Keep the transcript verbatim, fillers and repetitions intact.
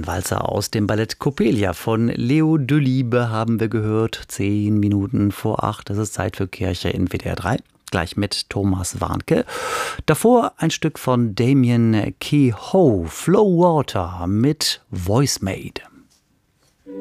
Ein Walzer aus dem Ballett Coppelia von Leo Delibes haben wir gehört. Zehn Minuten vor acht, das ist Zeit für Kirche in W D R drei. Gleich mit Thomas Warnke. Davor ein Stück von Damien Kehoe, Flow Water mit Voice Made.